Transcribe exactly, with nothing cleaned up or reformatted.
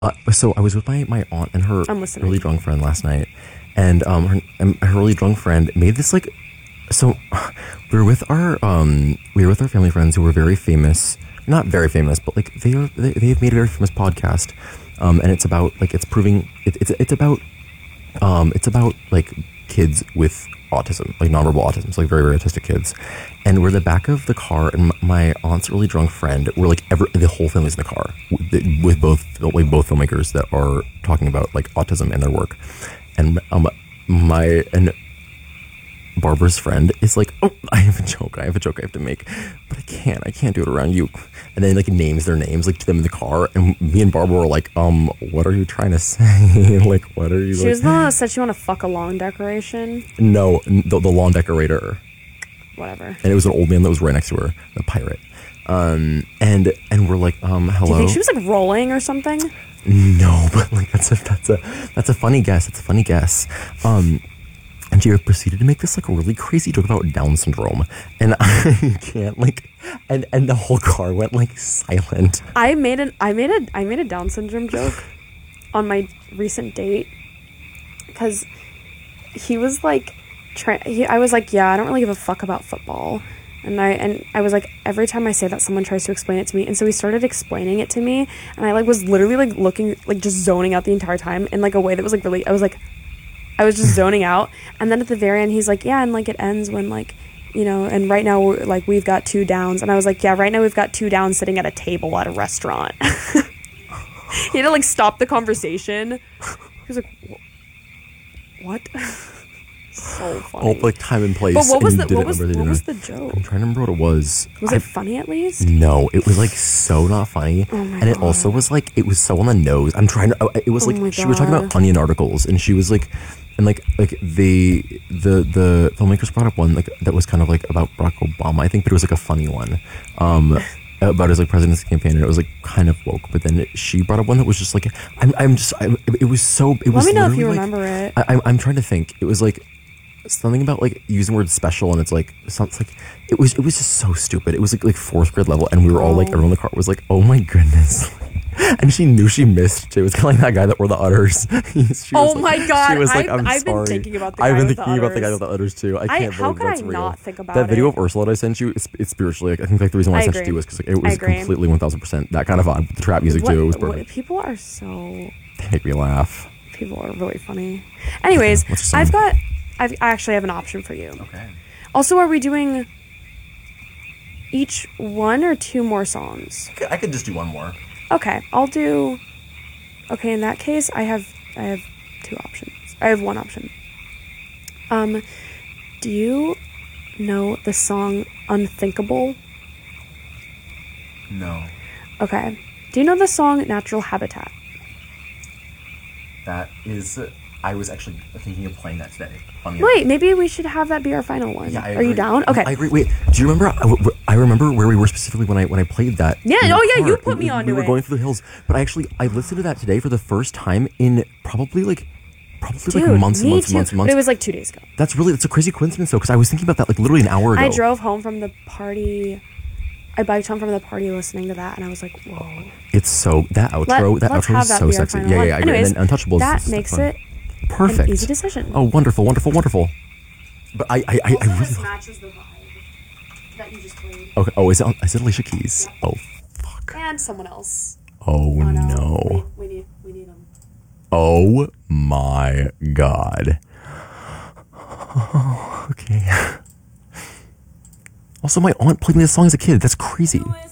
Uh, so I was with my, my aunt and her I'm listening. really drunk friend last night, and um her, and her really drunk friend made this like, so we were with our um we were with our family friends who were very famous, not very famous, but like they are they, they've made a very famous podcast, um and it's about like it's proving it, it's it's about um it's about like kids with autism, like nonverbal autism, so like very, very autistic kids. And we're in the back of the car, and my aunt's really drunk friend, we're like, ever, the whole family's in the car with, with both, like both filmmakers that are talking about like autism and their work. And um, my, and Barbara's friend is like, oh, I have a joke, I have a joke I have to make, but I can't, I can't do it around you. And then like names their names like to them in the car, and me and Barbara were like, um, what are you trying to say? Like, what are you? She like? was the one that said she want to fuck a lawn decoration. No, the, the lawn decorator. Whatever. And it was an old man that was right next to her, the pirate. Um, and and we're like, um, hello. Do you think she was like rolling or something? No, but like that's a that's a that's a funny guess. It's a funny guess. Um. And she proceeded to make this like really crazy joke about Down syndrome, and I can't like, and and the whole car went like silent. I made an I made a I made a Down syndrome joke on my recent date because he was like, try, he, I was like, yeah, I don't really give a fuck about football, and I and I was like, every time I say that, someone tries to explain it to me, and so he started explaining it to me, and I like was literally like looking like just zoning out the entire time in like a way that was like really, I was like. I was just zoning out, and then at the very end he's like, yeah, and like it ends when like, you know, and right now we're, like we've got two downs, and I was like, yeah, right now we've got two downs sitting at a table at a restaurant. He had to like stop the conversation. He was like, what? So funny. Oh, like time and place. But what was and the what was, what was the joke? I'm trying to remember what it was. Was I, it funny at least? No, it was like so not funny, oh my and it God. also was like it was so on the nose. I'm trying to. It was oh like she was talking God. about Onion articles, and she was like, and like like the the the filmmakers brought up one like that was kind of like about Barack Obama, I think, but it was like a funny one. Um. About his like presidency campaign, and it was like kind of woke. But then it, she brought up one that was just like, I'm, I'm just, I, it was so. It was. Let me know if you like, remember it. I, I'm, I'm trying to think. It was like something about like using the word special, and it's like something like it was. It was just so stupid. It was like like fourth grade level, and we were all like, everyone in the car was like, oh my goodness. And she knew she missed. It was kind of like that guy that wore the udders. she oh was my like, God! She was like, I've, I'm I've sorry. been thinking about the guy I've been with thinking the about the guy udders. with the udders too. I I, can't how believe could that's I real. not think about That video it? of Ursula that I sent you, it's, it's spiritually. Like, I think like the reason why I, I sent it agree. to you was because like, it was agree. completely one thousand percent that kind of vibe. The trap music What, too. It was what, perfect. people are so. They make me laugh. People are really funny. Anyways, What's the song? I've got. I've, I actually have an option for you. Okay. Also, are we doing each one or two more songs? I could just do one more. Okay, I'll do. Okay, in that case, I have I have two options. I have one option. Um, do you know the song "Unthinkable"? No. Okay. Do you know the song "Natural Habitat"? That is. I was actually thinking of playing that today. Wait, maybe we should have that be our final one. Yeah, I Are agree. you down? Okay. I agree. Wait, do you remember? I, I remember where we were specifically when I when I played that. Yeah. in the Oh, yeah. car. You put me we, onto We were it. going through the hills, but I actually I listened to that today for the first time in probably like probably Dude, like months and me months and too. months and But months. it was like two days ago. That's really that's a crazy coincidence though, because I was thinking about that like literally an hour ago. I drove home from the party. I biked home from the party listening to that, and I was like, "Whoa!" It's so that outro. Let, that let's outro have is that so be our sexy. final Yeah, one. yeah, yeah. I agree. Anyways, And then Untouchables. that is makes fun. it perfect. an easy decision. Oh, wonderful, wonderful, wonderful. But I, I, I, I really. matches the vibe that you just played. Okay. Oh, is it is it Alicia Keys? Yep. Oh, fuck. And someone else. Oh, Oh, no. We, we need we need them. Oh my God. Okay. Also, my aunt played me this song as a kid. That's crazy.